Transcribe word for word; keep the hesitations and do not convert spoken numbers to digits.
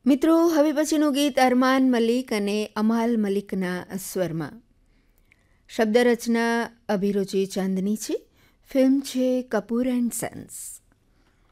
મિત્રો, હવે પછીનું ગીત અરમાન મલિક અને અમાલ મલિકના સ્વરમાં. શબ્દ રચના અભિરુચિ ચાંદની છે. ફિલ્મ છે કપૂર એન્ડ સન્સ.